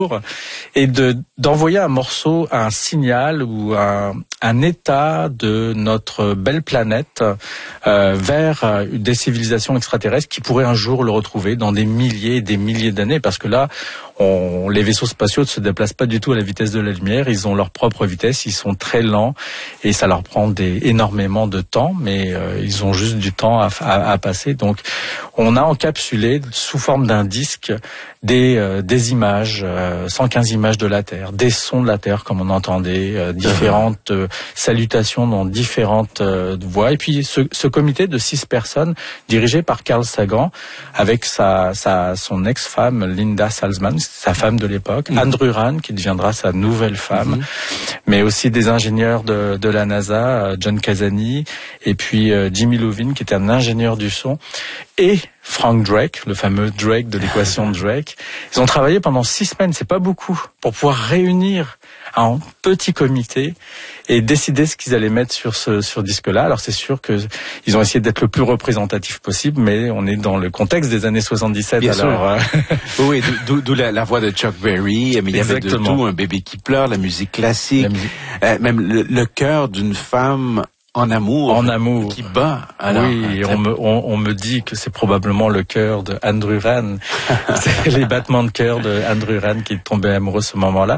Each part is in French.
et d'envoyer un morceau, un signal ou un état de notre belle planète vers des civilisations extraterrestres qui pourraient un jour le retrouver dans des milliers et des milliers d'années, parce que là, les vaisseaux spatiaux ne se déplacent pas du tout à la vitesse de la lumière, ils ont leur propre vitesse, ils sont très lents et ça leur prend énormément de temps, mais ils ont juste du temps à passer. Donc on a encapsulé sous forme d'un disque des images, 115 images de la Terre, des sons de la Terre comme on entendait, différentes salutations dans différentes voix. Et puis ce comité de 6 personnes dirigé par Carl Sagan avec son ex-femme Linda Salzman, sa femme de l'époque, Andrew Rand qui deviendra sa nouvelle femme, mais aussi des ingénieurs de la NASA, John Casani et puis Jimmy Iovine qui était un ingénieur du son, et Frank Drake, le fameux Drake de l'équation de Drake. Ils ont travaillé pendant 6 semaines, c'est pas beaucoup, pour pouvoir réunir un petit comité et décider ce qu'ils allaient mettre sur ce disque-là. Alors c'est sûr que ils ont essayé d'être le plus représentatif possible, mais on est dans le contexte des années 77. Bien alors oui, d'où la voix de Chuck Berry, mais il y avait de tout, un bébé qui pleure, la musique classique, même le cœur d'une femme en amour, qui bat. Alors, oui, on me dit que c'est probablement le cœur de Andrew Rand. C'est les battements de cœur de Andrew Rand qui tombait amoureux ce moment-là.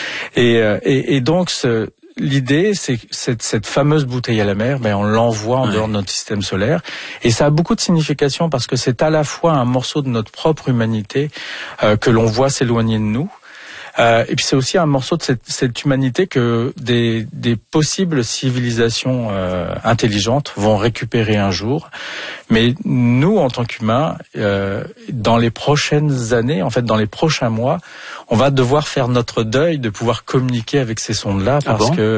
Et donc l'idée, c'est cette fameuse bouteille à la mer, on l'envoie en dehors de notre système solaire. Et ça a beaucoup de signification parce que c'est à la fois un morceau de notre propre humanité que l'on voit s'éloigner de nous. Et puis c'est aussi un morceau de cette humanité que des possibles civilisations intelligentes vont récupérer un jour. Mais nous, en tant qu'humains, dans les prochaines années, en fait dans les prochains mois, on va devoir faire notre deuil de pouvoir communiquer avec ces sondes-là parce que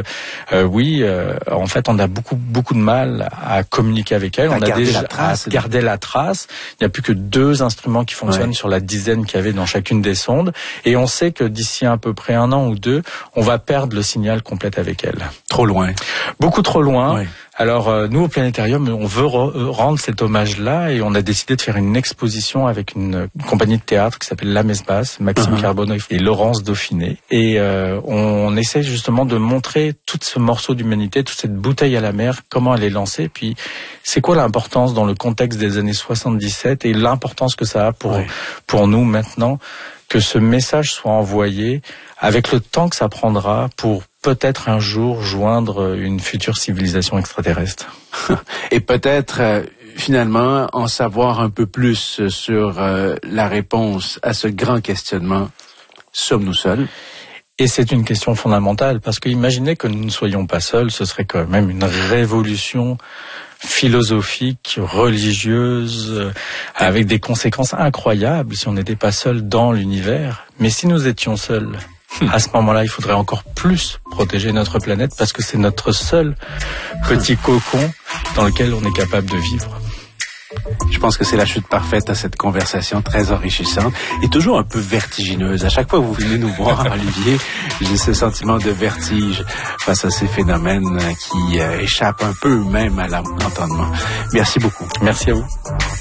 en fait on a beaucoup de mal à communiquer avec elles. On a déjà gardé la trace. Il n'y a plus que 2 instruments qui fonctionnent sur la dizaine qu'il y avait dans chacune des sondes, et on sait que d'ici à peu près 1 an ou 2, on va perdre le signal complet avec elles. Trop loin. Beaucoup trop loin. Oui. Alors nous au Planétarium, on veut rendre cet hommage-là et on a décidé de faire une exposition avec une compagnie de théâtre qui s'appelle La Messe Basse, Maxime Carbonneau et Laurence Dauphiné. Et on essaie justement de montrer tout ce morceau d'humanité, toute cette bouteille à la mer, comment elle est lancée, puis c'est quoi l'importance dans le contexte des années 77 et l'importance que ça a pour nous maintenant, que ce message soit envoyé avec le temps que ça prendra pour peut-être un jour joindre une future civilisation extraterrestre. Et peut-être finalement en savoir un peu plus sur la réponse à ce grand questionnement. Sommes-nous seuls? Et c'est une question fondamentale, parce que imaginez que nous ne soyons pas seuls, ce serait quand même une révolution philosophique, religieuse, avec des conséquences incroyables si on n'était pas seul dans l'univers. Mais si nous étions seuls, à ce moment-là, il faudrait encore plus protéger notre planète parce que c'est notre seul petit cocon dans lequel on est capable de vivre. Je pense que c'est la chute parfaite à cette conversation très enrichissante et toujours un peu vertigineuse. À chaque fois que vous venez nous voir, Olivier, j'ai ce sentiment de vertige face à ces phénomènes qui échappent un peu même à l'entendement. Merci beaucoup. Merci à vous.